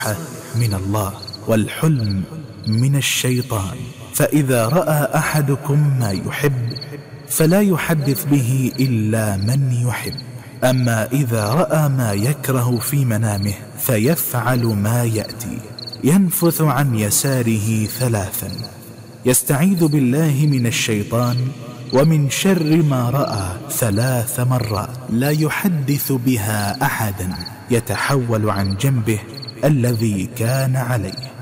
من الله والحلم من الشيطان. فإذا رأى أحدكم ما يحب فلا يحدث به إلا من يحب. أما إذا رأى ما يكره في منامه فيفعل ما يأتي: ينفث عن يساره 3، يستعيذ بالله من الشيطان ومن شر ما رأى 3 مرات، لا يحدث بها أحدا، يتحول عن جنبه الذي كان عليه.